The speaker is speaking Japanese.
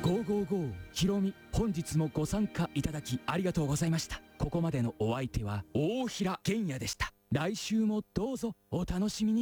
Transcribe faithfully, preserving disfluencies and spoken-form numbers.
ゴーゴーゴーひろみ、本日もご参加いただきありがとうございました。ここまでのお相手は大平玄也でした。来週もどうぞお楽しみに。